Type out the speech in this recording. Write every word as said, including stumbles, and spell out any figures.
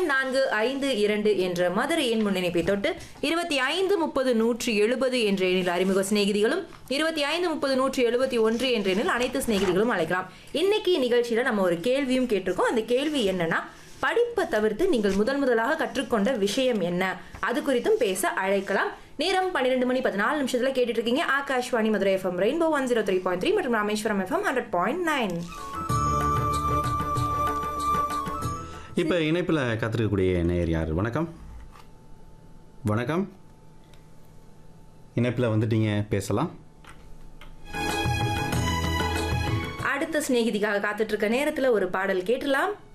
பூஜ்ஜியம் நான்கு ஐந்து இரண்டு என்ற மதுரை எண் முன்னிணைப்பை தொட்டு இருபத்தி ஐந்து முப்பது நூற்றி எழுபது என்ற எண்ணில் அறிமுக சிநேகிதிகளும் இருபத்தி ஐந்து முப்பது நூற்றி எழுபத்தி ஒன்று என்ற எண்ணில் அனைத்து சிநேகிதிகளும் அழைக்கலாம். இன்னைக்கு நிகழ்ச்சியில நம்ம ஒரு கேள்வியும் கேட்டிருக்கோம். அந்த கேள்வி என்னன்னா, படிப்பை தவிர்த்து நீங்கள் முதல் முதலாக கற்றுக்கொண்ட விஷயம் என்ன, அது குறித்தும் பேச அழைக்கலாம். நேரம் பன்னிரெண்டு மணி பதினாலு நிமிஷத்துல கேட்டுட்டு இருக்கீங்க Akashvani Madurai FM rainbow one zero three point three மற்றும் Rameswaram FM hundred point nine. இப்போ இணைப்பில் காத்திருக்கக்கூடிய நேயர் யார்? வணக்கம் வணக்கம், இணைப்பில் வந்துட்டீங்க, பேசலாம். அடுத்த சிநேகிதிக்காக காத்துட்டு இருக்க நேரத்துல ஒரு பாடல் கேட்டலாம்.